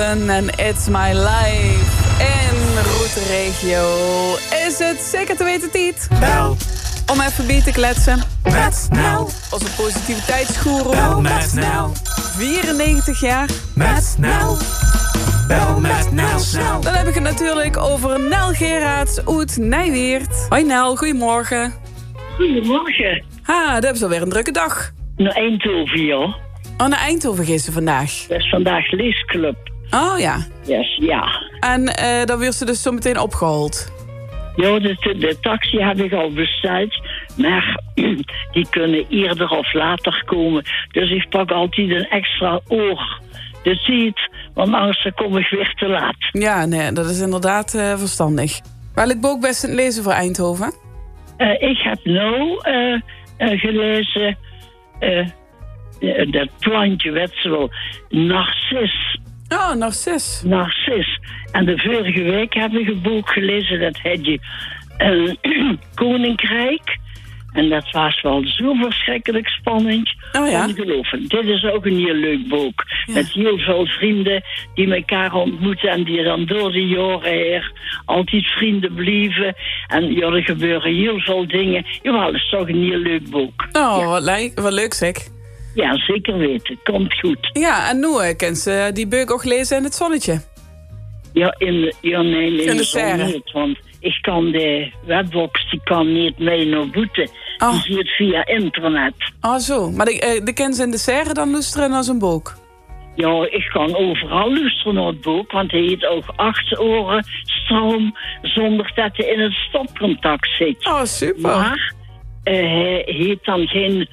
En It's My Life in Route Regio. Is het zeker te weten, Tiet? Bel. Om even bij te kletsen. Met Nel. Onze positiviteitsgoeroe. Bel met Nel. 94 jaar. Met Nel. Bel met Nel snel. Dan heb ik het natuurlijk over Nel Gerards uit Nijweert. Hoi Nel, goedemorgen. Goedemorgen. Dat is alweer een drukke dag. Naar Eindhoven, joh. Oh, naar Eindhoven gisteren vandaag. Dat is vandaag leesclub. Oh ja. Yes, ja. En dan werd ze dus zo meteen opgehaald. Ja, de taxi heb ik al besteld. Maar die kunnen eerder of later komen. Dus ik pak altijd een extra oor de tijd. Want anders kom ik weer te laat. Ja, nee, dat is inderdaad verstandig. Waar ligt ook best in het lezen voor Eindhoven? Ik heb nou gelezen... dat plantje, weet ze wel, Narcis. Oh, Narcis. Narcis. En de vorige week heb ik een boek gelezen, dat heet je Koninkrijk. En dat was wel zo verschrikkelijk spannend. Oh ja? Ongelooflijk. Dit is ook een heel leuk boek. Ja. Met heel veel vrienden die elkaar ontmoeten en die dan door de jaren heen altijd vrienden blijven. En ja, er gebeuren heel veel dingen. Jawel, het is toch een heel leuk boek. Oh, Ja. wat leuk zeg. Ja, zeker weten. Komt goed. Ja, en nu kent ze die beuk ook lezen in het zonnetje. Ja, nee, In de zo serre. niet. Want ik kan de webbox, die kan niet mee naar boete. Oh. Die zit via internet. Oh zo, maar de ken ze in de serre dan luisteren als een boek. Ja, ik kan overal luisteren naar het boek, want hij heeft ook 8 oren stroom zonder dat hij in het stopcontact zit. Oh, super. Maar hij heeft dan geen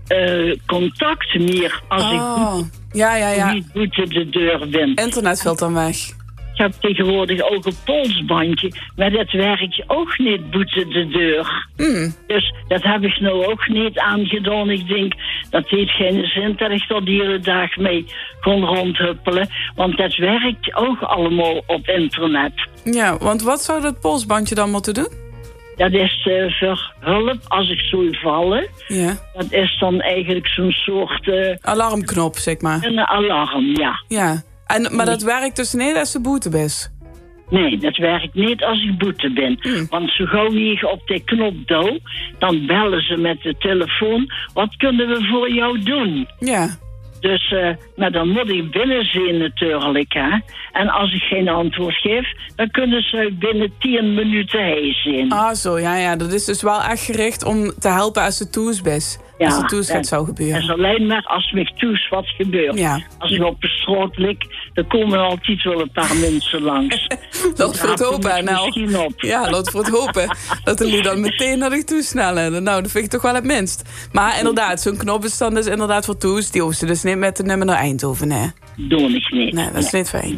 contact meer als ik Ja. niet buiten de deur ben. Internet valt dan weg. Ik heb tegenwoordig ook een polsbandje, maar dat werkt ook niet buiten de deur. Dus dat heb ik nou ook niet aangedaan. Ik denk, dat heeft geen zin dat ik er de hele dag mee kon rondhuppelen. Want dat werkt ook allemaal op internet. Ja, want wat zou dat polsbandje dan moeten doen? Dat is voor hulp als ik zou vallen. Ja. Dat is dan eigenlijk zo'n soort... Alarmknop, zeg maar. een alarm, ja. Ja. Maar dat werkt dus niet als de boete is. Nee, dat werkt niet als ik boete ben. Want zo gauw je op de knop duw, dan bellen ze met de telefoon. Wat kunnen we voor jou doen? Ja. Dus, maar dan moet ik binnen zijn natuurlijk, hè. En als ik geen antwoord geef, dan kunnen ze binnen 10 minuten heen zijn. Ah zo, ja. Dat is dus wel echt gericht om te helpen als de toes is. Ja, als de toes gaat zou Dat gebeuren. is alleen maar als me toes wat gebeurt. Ja. Als ik op de straat lig, dan komen altijd wel een paar mensen langs. Laat voor het hopen, nou. Misschien op. Ja, laat voor het hopen. Dat er nu dan meteen naar de toes snellen. Nou, dat vind ik toch wel het minst. Maar inderdaad, zo'n knop is dan dus inderdaad voor toes. Die hoeft ze dus niet met de nummer naar Eindhoven, hè. Doe ik niet. Nee, dat is niet fijn.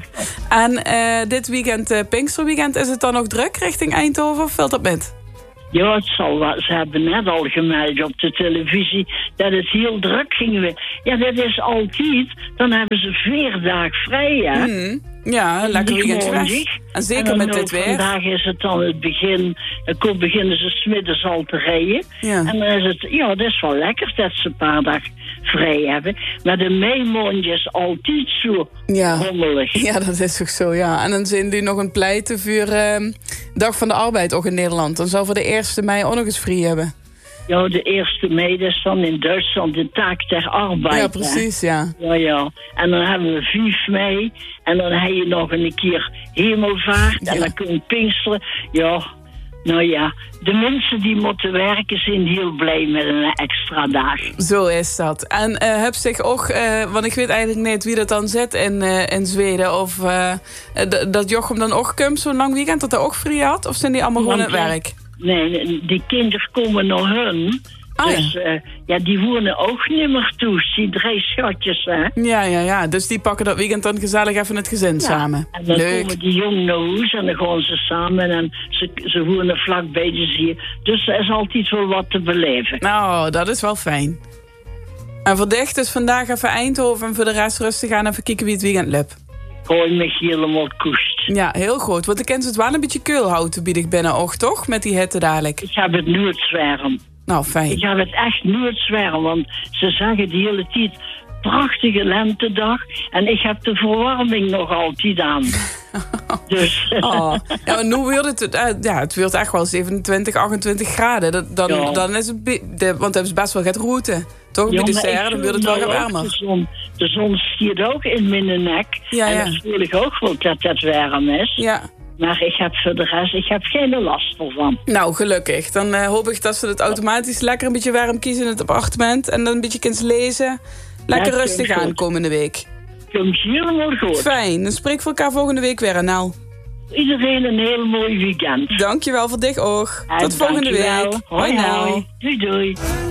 En dit weekend, Pinksterweekend, is het dan nog druk richting Eindhoven of valt dat met? Ja, het zal wel. Ze hebben net al gemeld op de televisie dat het heel druk ging. Ja, dat is altijd. Dan hebben ze 4 dagen vrij, hè. Ja, lekker Niet weekendje weg. mondig. En zeker dan met nou, dit weer. Vandaag is het dan het begin. Dan beginnen ze 's middags al te rijden. Ja. En dan is het, ja, dat is wel lekker dat ze een paar dagen vrij hebben. Maar de meimaand is altijd zo rommelig. Ja, dat is ook zo, ja. En dan zijn die nog een pleiten voor Dag van de Arbeid ook in Nederland. Dan zou voor de 1e mei ook nog eens vrij hebben. Ja, de 1e mei, dat is dan in Duitsland de taak der arbeid. Ja, precies, hè? ja. Ja. En dan hebben we 5 mei. En dan heb je nog een keer hemelvaart. En dan komt Pinksteren. Ja, nou ja. De mensen die moeten werken zijn heel blij met een extra dag. Zo is dat. En heb zich ook, want ik weet eigenlijk niet wie dat dan zit in Zweden. Of dat Jochem dan ook komt zo'n lang weekend, dat hij ook vrij had? Of zijn die allemaal gewoon aan het werk? Nee, die kinderen komen naar hun. Dus die wonen ook niet meer toe. Die 3 schatjes, hè. Ja. Dus die pakken dat weekend dan gezellig even het gezin samen. En dan Leuk. komen die jongen naar huis en dan gaan ze samen. En ze wonen vlakbij de zee. Dus er is altijd wel wat te beleven. Nou, dat is wel fijn. En voor dich dus vandaag even Eindhoven en voor de rest rustig aan even kijken wie het weekend loopt. Gooi me helemaal koest. Ja, heel goed. Want ik ken het wel een beetje keulhouten bieden binnen oog, toch? Met die hitte dadelijk. Ik heb het nu het zwerm. Nou, fijn. Ik heb het echt nu het zwerm. Want ze zeggen de hele tijd prachtige lentedag. En ik heb de verwarming nog altijd aan. Dus. Oh. Ja, maar nu wordt het wordt echt wel 27, 28 graden. Dan is het... want het is best wel gaat roeten. Toch? Bij de serre, dan wordt het wel warmer. De zon schiet ook in mijn nek. Ja, en dat voel ik ook wel dat het warm is. Ja. Maar ik heb voor de rest geen last ervan. Nou, gelukkig. Dan hoop ik dat ze het automatisch lekker een beetje warm kiezen in het appartement. En dan een beetje kunnen lezen. Lekker rustig aan komende week. Komt helemaal goed. Fijn. Dan spreken we elkaar volgende week weer, Nel. Iedereen een heel mooi weekend. Dankjewel voor dit oog. Tot volgende week. Hoi, Nel. Doei, doei.